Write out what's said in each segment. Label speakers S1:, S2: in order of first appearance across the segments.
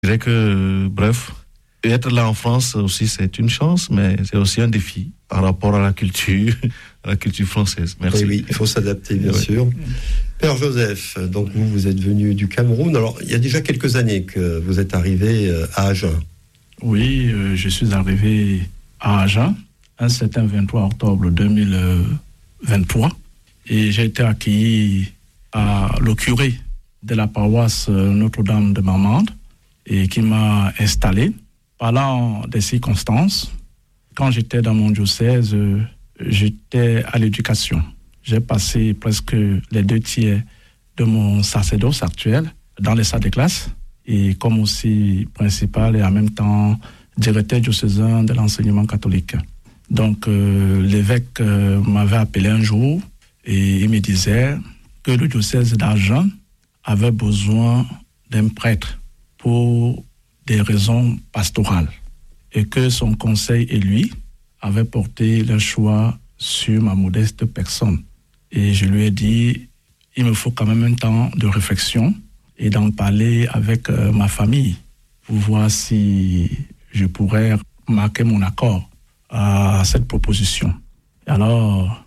S1: Je dirais que, bref, être là en France aussi, c'est une chance, mais c'est aussi un défi par rapport à la culture française. Merci.
S2: Oui, il faut s'adapter, bien sûr. Père Joseph, donc vous êtes venu du Cameroun. Alors, il y a déjà quelques années que vous êtes arrivé à Agen.
S3: Oui, je suis arrivé à Agen un certain 23 octobre 2023 et j'ai été accueilli par le curé de la paroisse Notre-Dame de Marmande et qui m'a installé. Parlant des circonstances, quand j'étais dans mon diocèse, j'étais à l'éducation. J'ai passé presque les 2/3 de mon sacerdoce actuel dans les salles de classe et comme aussi principal et en même temps directeur diocésain de l'enseignement catholique. Donc l'évêque m'avait appelé un jour et il me disait que le diocèse d'Agen avait besoin d'un prêtre pour des raisons pastorales et que son conseil et lui avaient porté le choix sur ma modeste personne. Et je lui ai dit, il me faut quand même un temps de réflexion et d'en parler avec ma famille pour voir si je pourrais marquer mon accord à cette proposition. Et alors,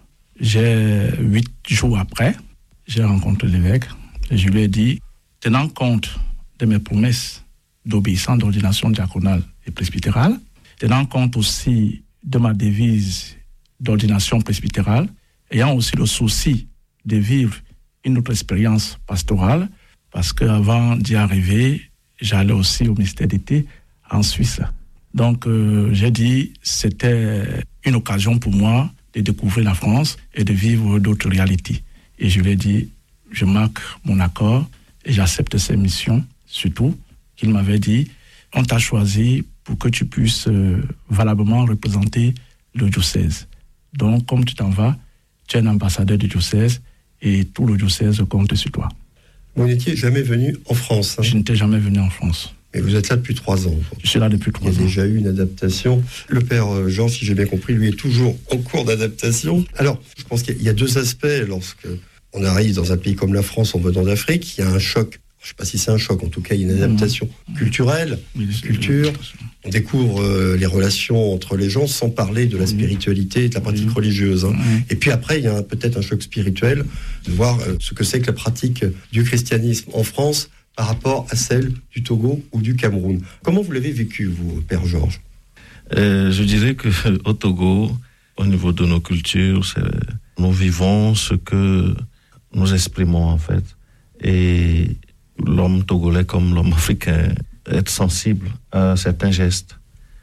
S3: 8 jours après, j'ai rencontré l'évêque et je lui ai dit, tenant compte de mes promesses d'obéissance d'ordination diaconale et presbytérale, tenant compte aussi de ma devise d'ordination presbytérale, ayant aussi le souci de vivre une autre expérience pastorale, parce qu'avant d'y arriver, j'allais aussi au ministère d'été en Suisse. Donc j'ai dit, c'était une occasion pour moi de découvrir la France et de vivre d'autres réalités. Et je lui ai dit, je marque mon accord et j'accepte ces missions, surtout qu'il m'avait dit, on t'a choisi pour que tu puisses valablement représenter le diocèse. Donc, comme tu t'en vas, tu es un ambassadeur du diocèse et tout le diocèse compte sur toi.
S2: Vous n'étiez jamais venu en France, hein?
S3: Je n'étais jamais venu en France.
S2: Mais vous êtes là depuis 3 ans.
S3: Je suis là depuis 3 ans.
S2: Il y a déjà eu une adaptation. Le père Jean, si j'ai bien compris, lui est toujours en cours d'adaptation. Alors, je pense qu'il y a 2 aspects lorsque on arrive dans un pays comme la France en venant d'Afrique. Il y a un choc. Je ne sais pas si c'est un choc, en tout cas, il y a une adaptation culturelle, culture. On découvre les relations entre les gens sans parler de la spiritualité et de la pratique religieuse. Hein. Et puis après, il y a peut-être un choc spirituel de voir ce que c'est que la pratique du christianisme en France par rapport à celle du Togo ou du Cameroun. Comment vous l'avez vécu, vous, Père Georges ?
S1: Je dirais qu'au Togo, au niveau de nos cultures, nous vivons ce que nous exprimons en fait. Et l'homme togolais comme l'homme africain, être sensible à certains gestes.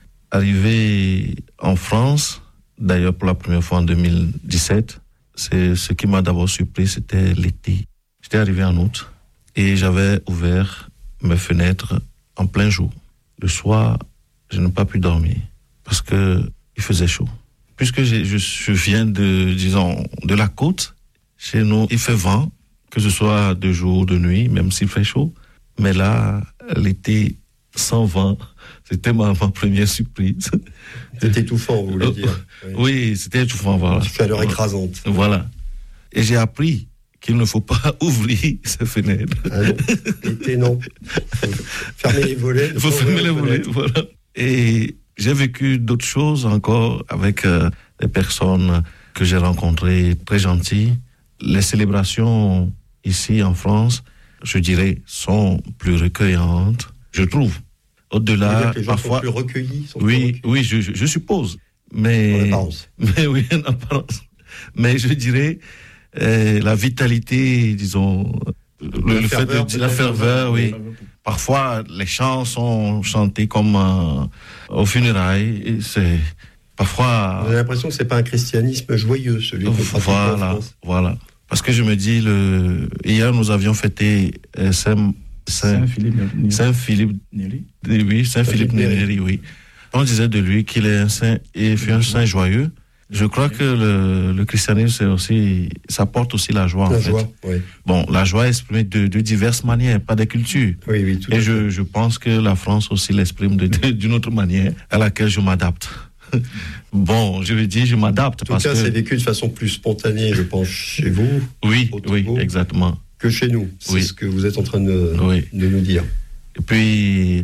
S1: Arrivé en France, d'ailleurs pour la première fois en 2017, c'est ce qui m'a d'abord surpris, c'était l'été. J'étais arrivé en août et j'avais ouvert mes fenêtres en plein jour. Le soir, je n'ai pas pu dormir parce que il faisait chaud. Puisque je viens de la côte, chez nous, il fait vent, que ce soit de jour, de nuit, même s'il fait chaud. Mais là, l'été sans vent, c'était ma première surprise.
S2: C'était étouffant, vous voulez dire.
S1: Oui, c'était étouffant, voilà.
S2: Chaleur écrasante.
S1: Voilà. Et j'ai appris qu'il ne faut pas ouvrir ces fenêtres.
S2: Ah non, l'été, non. Fermer les volets.
S1: Il faut fermer les volets, voilà. Et j'ai vécu d'autres choses encore avec des personnes que j'ai rencontrées très gentilles. Les célébrations ici en France, je dirais, sont plus recueillantes, je trouve. Au-delà,
S2: les gens parfois, sont plus recueillis.
S1: Oui, je suppose. Mais,
S2: en apparence.
S1: Mais oui, en apparence. Mais je dirais, la vitalité, disons, le fait de la ferveur, oui. Parfois, les chants sont chantés comme aux funérailles. Et c'est parfois.
S2: Vous avez l'impression que c'est pas un christianisme joyeux, celui qu'on pratique en France.
S1: Voilà. Parce que je me dis, hier nous avions fêté Saint-Philippe Néri. Oui, Saint-Philippe Néri, oui. On disait de lui qu'il est un saint et fut un saint joyeux. Je crois que le christianisme, ça porte aussi la joie, en fait.
S2: Oui.
S1: Bon, la joie est exprimée de diverses manières, pas des cultures.
S2: Oui, tout à
S1: fait.
S2: Et
S1: je pense que la France aussi l'exprime d'une autre manière à laquelle je m'adapte. Bon, je veux dire, je m'adapte.
S2: En tout cas, c'est vécu de façon plus spontanée, je pense, chez vous.
S1: Oui, exactement.
S2: Que chez nous. C'est ce que vous êtes en train de nous dire.
S1: Et puis,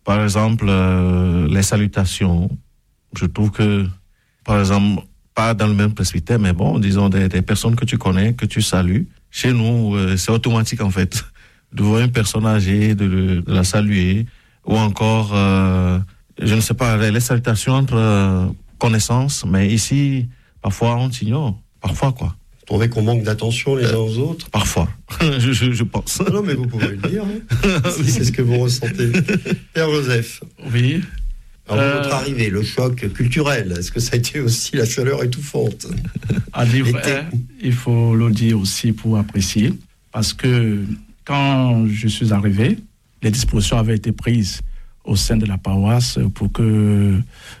S1: Par exemple, les salutations. Je trouve que, par exemple, pas dans le même presbytère, mais bon, disons des personnes que tu connais, que tu salues. Chez nous, c'est automatique en fait. De voir une personne âgée, de la saluer. Ou encore, je ne sais pas, les salutations entre connaissances. Mais ici, parfois, on s'ignore. Parfois, quoi.
S2: Vous trouvez qu'on manque d'attention les uns aux autres?
S1: Parfois, je pense.
S2: Non, mais vous pouvez le dire, hein, si c'est ce que vous ressentez. Père Joseph.
S3: Oui.
S2: Alors, votre arrivée, le choc culturel, est-ce que ça a été aussi la chaleur étouffante?
S3: À dire vrai, il faut le dire aussi pour apprécier, parce que quand je suis arrivé, les dispositions avaient été prises au sein de la paroisse pour que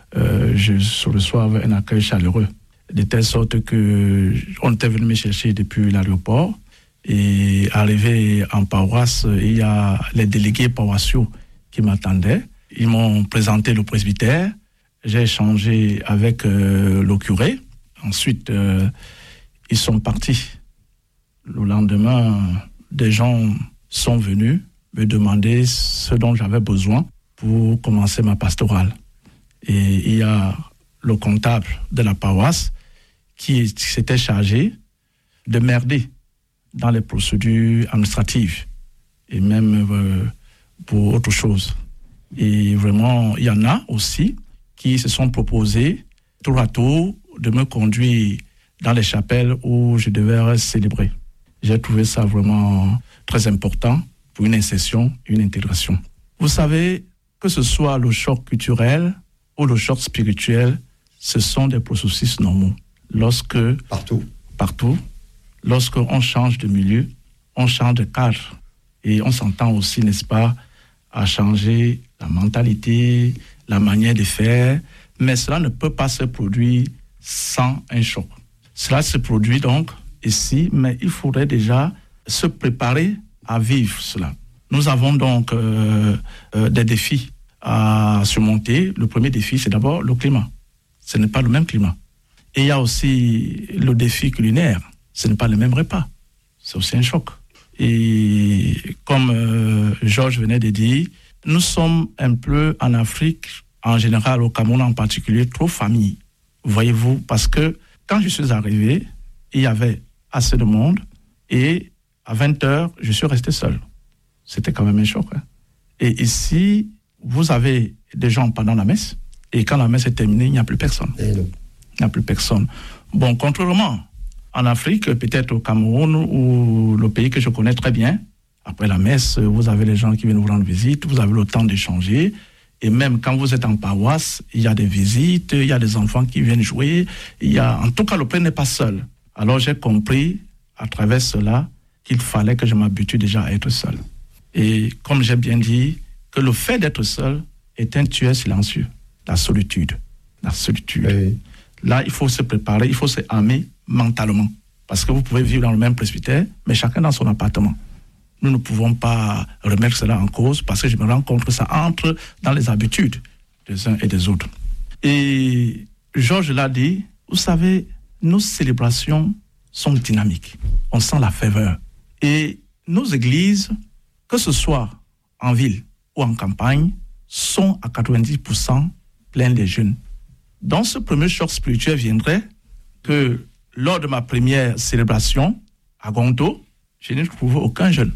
S3: je reçoive un accueil chaleureux. De telle sorte que on était venu me chercher depuis l'aéroport et arrivé en paroisse, il y a les délégués paroissiaux qui m'attendaient. Ils m'ont présenté le presbytère. J'ai échangé avec le curé. Ensuite, ils sont partis. Le lendemain, des gens sont venus me demander ce dont j'avais besoin pour commencer ma pastorale. Et il y a le comptable de la paroisse qui s'était chargé de m'aider dans les procédures administratives et même pour autre chose. Et vraiment, il y en a aussi qui se sont proposés tour à tour de me conduire dans les chapelles où je devais célébrer. J'ai trouvé ça vraiment très important pour une insertion, une intégration. Vous savez, que ce soit le choc culturel ou le choc spirituel, ce sont des processus normaux. Partout, lorsqu'on change de milieu, on change de cadre. Et on s'entend aussi, n'est-ce pas, à changer la mentalité, la manière de faire. Mais cela ne peut pas se produire sans un choc. Cela se produit donc ici, mais il faudrait déjà se préparer à vivre cela. Nous avons donc des défis à surmonter. Le premier défi, c'est d'abord le climat. Ce n'est pas le même climat. Et il y a aussi le défi culinaire. Ce n'est pas le même repas. C'est aussi un choc. Et comme Georges venait de dire, nous sommes un peu en Afrique, en général au Cameroun en particulier, trop famille. Voyez-vous, parce que quand je suis arrivé, il y avait assez de monde et à 20h, je suis resté seul. C'était quand même un choc. Hein. Et ici, vous avez des gens pendant la messe et quand la messe est terminée, il n'y a plus personne. Il n'y a plus personne. Bon, contrairement en Afrique, peut-être au Cameroun ou le pays que je connais très bien, après la messe, vous avez les gens qui viennent vous rendre visite, vous avez le temps d'échanger. Et même quand vous êtes en paroisse, il y a des visites, il y a des enfants qui viennent jouer. En tout cas, le prêtre n'est pas seul. Alors j'ai compris à travers cela qu'il fallait que je m'habitue déjà à être seul. Et comme j'ai bien dit, que le fait d'être seul est un tueur silencieux. La solitude. Oui. Là, il faut se préparer, il faut se armer mentalement. Parce que vous pouvez vivre dans le même presbytère, mais chacun dans son appartement. Nous ne pouvons pas remettre cela en cause parce que je me rends compte que ça entre dans les habitudes des uns et des autres. Et Georges l'a dit, vous savez, nos célébrations sont dynamiques. On sent la ferveur. Et nos églises, que ce soit en ville ou en campagne, sont à 90% pleines de jeunes. Dans ce premier choc spirituel viendrait que lors de ma première célébration à Gonto, je n'ai trouvé aucun jeune.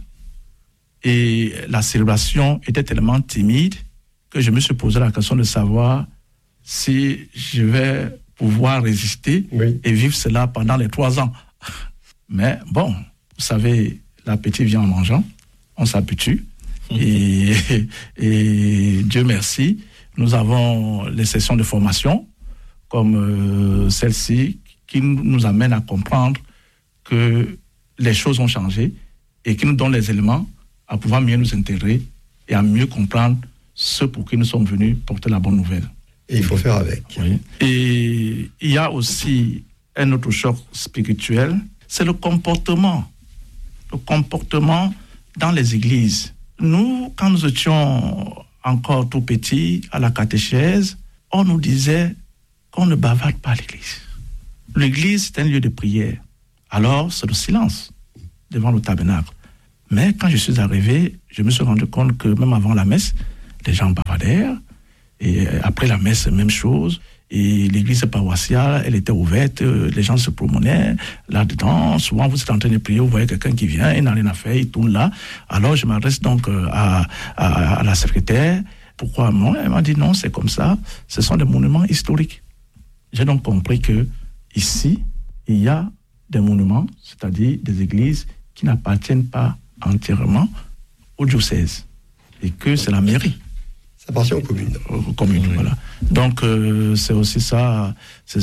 S3: Et la célébration était tellement timide que je me suis posé la question de savoir si je vais pouvoir résister et vivre cela pendant les 3 ans. Mais bon, vous savez, l'appétit vient en mangeant, on s'habitue. Et Dieu merci, nous avons les sessions de formation comme celle-ci qui nous amènent à comprendre que les choses ont changé et qui nous donnent les éléments à pouvoir mieux nous intégrer et à mieux comprendre ce pour qui nous sommes venus porter la bonne nouvelle.
S2: Et il faut faire avec.
S3: Oui. Et il y a aussi un autre choc spirituel, c'est le comportement. Le comportement dans les églises. Nous, quand nous étions encore tout petits à la catéchèse, on nous disait qu'on ne bavarde pas à l'église. L'église, c'est un lieu de prière. Alors, c'est le silence devant le tabernacle. Mais quand je suis arrivé, je me suis rendu compte que même avant la messe, les gens bavardèrent. Et après la messe, même chose. Et l'église paroissiale, elle était ouverte, les gens se promenaient là-dedans. Souvent, vous êtes en train de prier, vous voyez quelqu'un qui vient, il n'a rien à faire, il tourne là. Alors, je m'adresse donc à la secrétaire. Pourquoi non? Elle m'a dit non, c'est comme ça. Ce sont des monuments historiques. J'ai donc compris que ici, il y a des monuments, c'est-à-dire des églises qui n'appartiennent pas entièrement au diocèse. Et que c'est la mairie.
S2: Ça appartient aux communes.
S3: Aux communes, voilà. Donc, c'est aussi ça.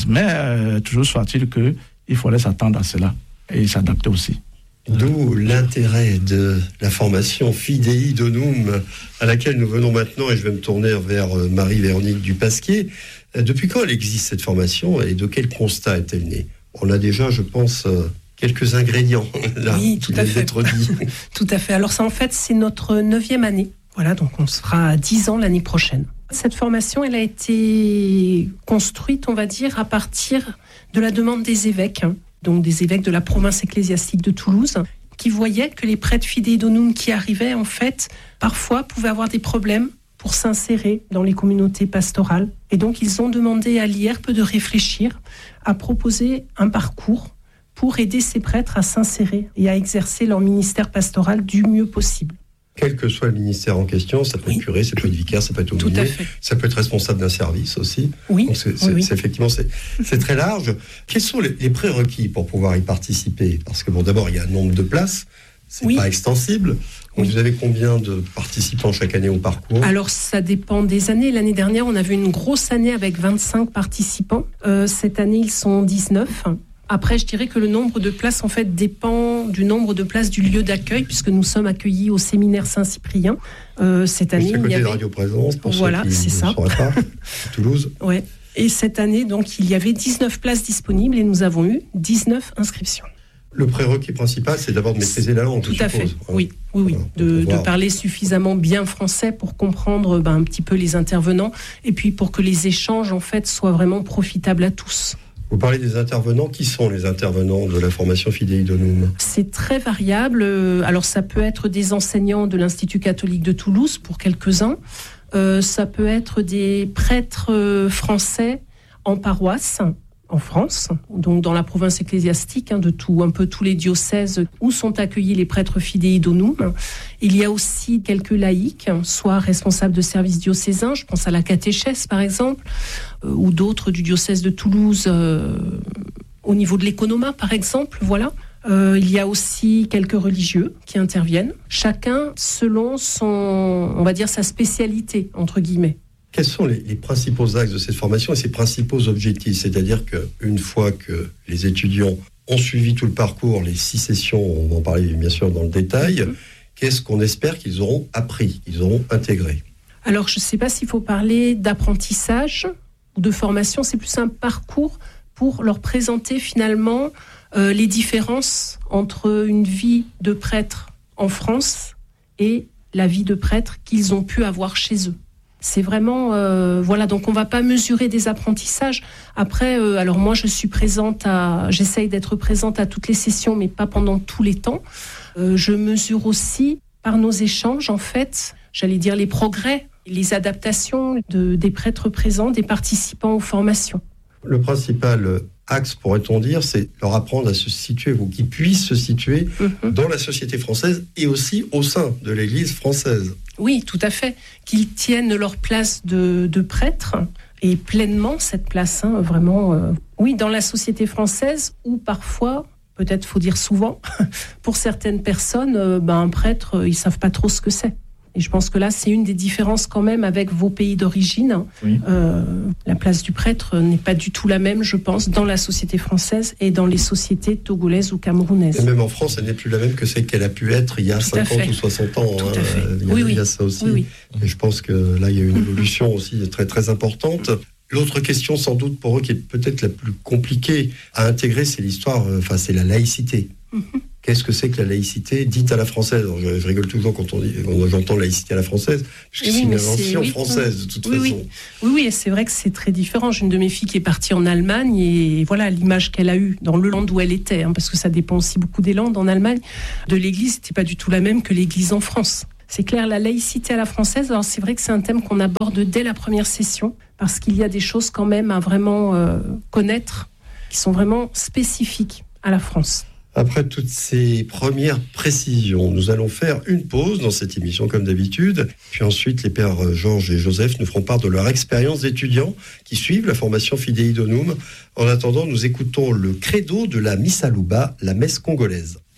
S3: Mais toujours soit-il qu'il fallait s'attendre à cela et s'adapter aussi.
S2: D'où l'intérêt de la formation Fidei Donum à laquelle nous venons maintenant, et je vais me tourner vers Marie-Véronique Dupasquier. Depuis quand elle existe cette formation et de quel constat est-elle née? On a déjà, je pense, quelques ingrédients là,
S4: oui,
S2: qui viennent d'être dit.
S4: Tout à fait. Alors ça, en fait, c'est notre 9e année. Voilà, donc on sera à 10 ans l'année prochaine. Cette formation, elle a été construite, on va dire, à partir de la demande des évêques, donc des évêques de la province ecclésiastique de Toulouse, qui voyaient que les prêtres Fidei Donum qui arrivaient, en fait, parfois pouvaient avoir des problèmes pour s'insérer dans les communautés pastorales. Et donc, ils ont demandé à l'IERP de réfléchir à proposer un parcours pour aider ces prêtres à s'insérer et à exercer leur ministère pastoral du mieux possible.
S2: Quel que soit le ministère en question, ça peut être curé, ça peut être vicaire, ça peut être aumônier, ça peut être responsable d'un service aussi.
S4: Oui.
S2: Donc effectivement, c'est très large. Quels sont les prérequis pour pouvoir y participer? Parce que bon, d'abord, il y a un nombre de places, c'est pas extensible. Donc vous avez combien de participants chaque année au parcours? Alors,
S4: ça dépend des années. L'année dernière, on avait une grosse année avec 25 participants. Cette année, ils sont 19. Après, je dirais que le nombre de places, en fait, dépend du nombre de places du lieu d'accueil, puisque nous sommes accueillis au séminaire Saint-Cyprien. Cette année,
S2: il y avait... de Radio Présence, pour ceux qui ne sauraient pas, Toulouse.
S4: Ouais. Et cette année, donc, il y avait 19 places disponibles et nous avons eu 19 inscriptions.
S2: Le prérequis principal, c'est d'abord de maîtriser la langue,
S4: tout à fait. Oui. De parler suffisamment bien français pour comprendre un petit peu les intervenants et puis pour que les échanges, en fait, soient vraiment profitables à tous.
S2: Vous parlez des intervenants. Qui sont les intervenants de la formation Fidei Donum?
S4: C'est très variable. Alors, ça peut être des enseignants de l'Institut catholique de Toulouse, pour quelques-uns. Ça peut être des prêtres français en paroisse, en France, donc dans la province ecclésiastique, de un peu tous les diocèses où sont accueillis les prêtres Fidei Donum. Il y a aussi quelques laïcs, soit responsables de services diocésains, je pense à la catéchèse par exemple, ou d'autres du diocèse de Toulouse, au niveau de l'économat par exemple, voilà. Il y a aussi quelques religieux qui interviennent, chacun selon on va dire sa spécialité, entre guillemets.
S2: Quels sont les principaux axes de cette formation et ses principaux objectifs? C'est-à-dire qu'une fois que les étudiants ont suivi tout le parcours, les 6 sessions, on va en parler bien sûr dans le détail, qu'est-ce qu'on espère qu'ils auront appris, qu'ils auront intégré?
S4: Alors, je ne sais pas s'il faut parler d'apprentissage ou de formation, c'est plus un parcours pour leur présenter finalement les différences entre une vie de prêtre en France et la vie de prêtre qu'ils ont pu avoir chez eux. C'est vraiment, voilà, donc on va pas mesurer des apprentissages. Après, alors moi je suis j'essaye d'être présente à toutes les sessions, mais pas pendant tous les temps. Je mesure aussi par nos échanges, en fait, j'allais dire les progrès, les adaptations des prêtres présents, des participants aux formations.
S2: Le principal axe, pourrait-on dire, c'est leur apprendre à se situer, ou qu'ils puissent se situer dans la société française et aussi au sein de l'Église française.
S4: Oui, tout à fait. Qu'ils tiennent leur place de prêtre et pleinement cette place, vraiment, oui, dans la société française où parfois, peut-être faut dire souvent, pour certaines personnes, un prêtre, ils savent pas trop ce que c'est. Et je pense que là, c'est une des différences quand même avec vos pays d'origine. Oui. La place du prêtre n'est pas du tout la même, je pense, dans la société française et dans les sociétés togolaises ou camerounaises.
S2: Et même en France, elle n'est plus la même que celle qu'elle a pu être il y a 50 ou 60 ans.
S4: Tout à fait.
S2: Il y a ça aussi. Oui. Et je pense que là, il y a une évolution aussi très, très importante. L'autre question, sans doute, pour eux, qui est peut-être la plus compliquée à intégrer, c'est c'est la laïcité. Qu'est-ce que c'est que la laïcité dite à la française? Alors, je rigole toujours quand j'entends laïcité à la française, parce que c'est une invention française, de toute façon.
S4: Oui, et c'est vrai que c'est très différent. J'ai une de mes filles qui est partie en Allemagne, et voilà l'image qu'elle a eue dans le land où elle était, parce que ça dépend aussi beaucoup des landes en Allemagne. De l'église, c'était pas du tout la même que l'église en France. C'est clair, la laïcité à la française, alors c'est vrai que c'est un thème qu'on aborde dès la première session, parce qu'il y a des choses quand même à vraiment connaître, qui sont vraiment spécifiques à la France.
S2: Après toutes ces premières précisions, nous allons faire une pause dans cette émission comme d'habitude. Puis ensuite, les pères Georges et Joseph nous feront part de leur expérience d'étudiants qui suivent la formation Fidei Donum. En attendant, nous écoutons le credo de la Missa Louba, la messe congolaise.